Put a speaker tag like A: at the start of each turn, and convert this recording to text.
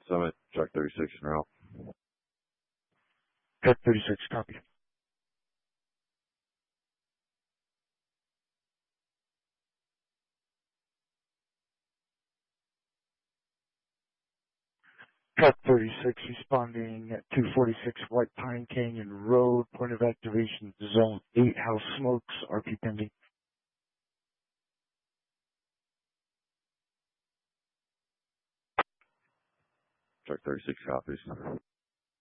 A: Summit, Truck 36 en route.
B: Truck 36, copy. Truck 36 responding at 246 White Pine Canyon Road, point of activation, zone 8, house smokes, RP pending.
A: Truck 36 copies.